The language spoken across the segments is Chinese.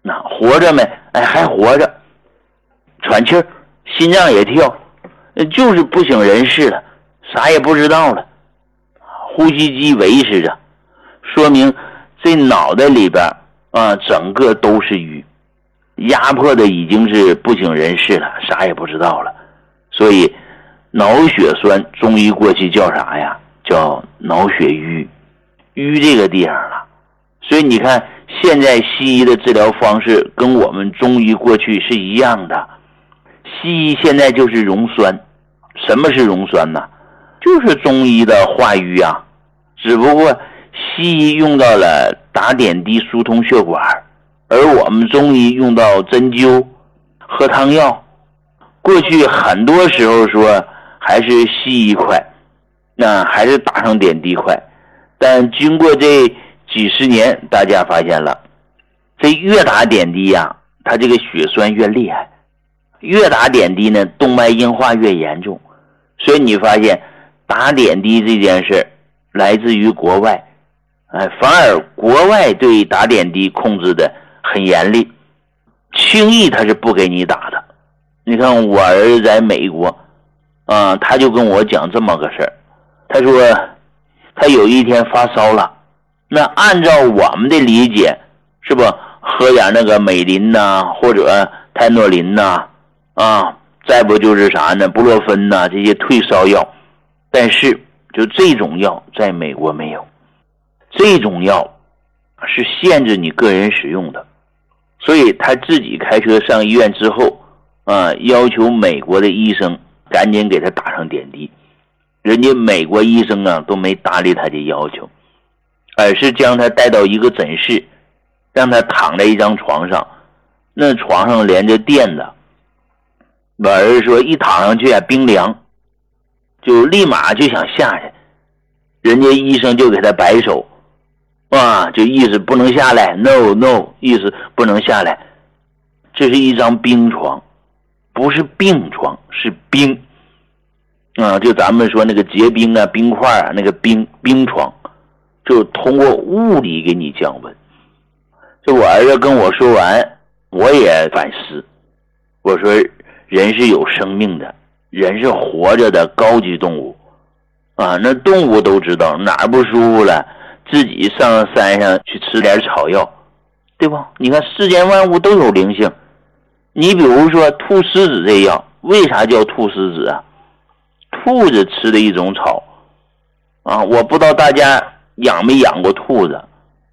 那活着没？哎，还活着，喘气儿，心脏也跳，就是不省人事了，啥也不知道了，呼吸机维持着，说明这脑袋里边整个都是瘀，压迫的已经是不省人事了，啥也不知道了。所以脑血栓中医过去叫啥呀？叫脑血瘀，瘀这个地方了。所以你看现在西医的治疗方式跟我们中医过去是一样的，西医现在就是溶栓。什么是溶栓呢？就是中医的化瘀啊，只不过西医用到了打点滴疏通血管，而我们中医用到针灸、喝汤药。过去很多时候说还是西医快，那还是打上点滴快，但经过这几十年，大家发现了，这越打点滴呀，它这个血栓越厉害，越打点滴呢，动脉硬化越严重。所以你发现打点滴这件事来自于国外，反而国外对打点滴控制的很严厉，轻易他是不给你打的。你看我儿子在美国他就跟我讲这么个事儿，他说他有一天发烧了，那按照我们的理解是不喝点那个美林或者泰诺林再不就是啥呢，布洛芬这些退烧药，但是就这种药在美国没有，这种药是限制你个人使用的，所以他自己开车上医院之后要求美国的医生赶紧给他打上点滴，人家美国医生都没搭理他的要求，而是将他带到一个诊室，让他躺在一张床上，那床上连着垫子，我儿子说一躺上去冰凉，就立马就想下去，人家医生就给他摆手就意思不能下来 no， 意思不能下来。这是一张冰床，不是病床，是冰就咱们说那个结冰冰块那个冰床，就通过物理给你降温。这我儿子跟我说完，我也反思，我说人是有生命的，人是活着的高级动物那动物都知道哪儿不舒服了，自己上山上去吃点草药，对吧？你看世间万物都有灵性，你比如说菟丝子这药，为啥叫菟丝子啊？兔子吃的一种草我不知道大家养没养过兔子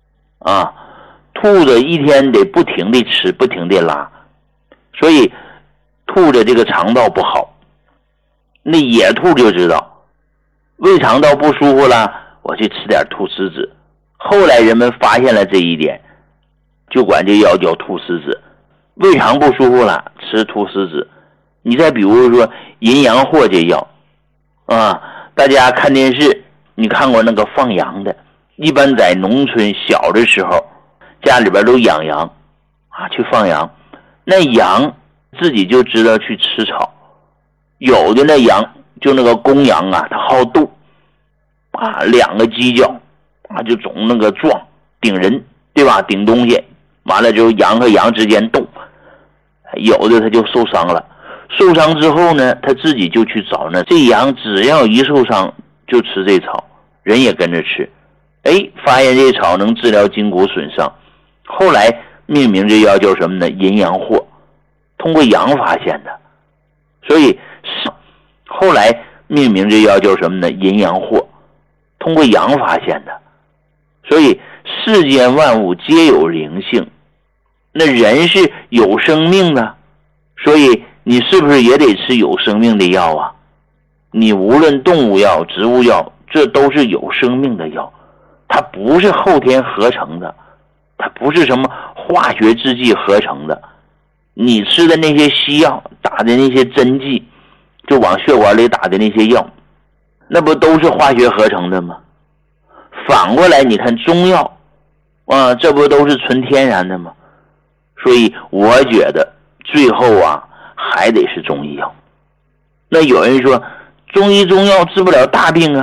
兔子一天得不停地吃，不停地拉，所以兔子这个肠道不好。那野兔就知道胃肠道不舒服了，我去吃点菟丝子。后来人们发现了这一点，就管这药叫菟丝子。胃肠不舒服了，吃菟丝子。你再比如说淫羊藿这药大家看电视你看过那个放羊的，一般在农村小的时候家里边都养羊去放羊，那羊自己就知道去吃草，有的那羊就那个公羊它好斗两个犄角就总那个撞顶人，对吧？顶东西，完了之后羊和羊之间斗，有的他就受伤了，受伤之后呢，他自己就去找这羊只要一受伤就吃这草，人也跟着吃，发现这草能治疗筋骨损伤，后来命名这药叫什么呢？淫羊藿，通过羊发现的，所以后来命名这药叫什么呢？淫羊藿，通过羊发现的。所以世间万物皆有灵性，那人是有生命的，所以你是不是也得吃有生命的药啊？你无论动物药、植物药，这都是有生命的药，它不是后天合成的，它不是什么化学制剂合成的。你吃的那些西药，打的那些针剂，就往血管里打的那些药，那不都是化学合成的吗？反过来你看中药这不都是纯天然的吗？所以我觉得最后还得是中医药。那有人说中医中药治不了大病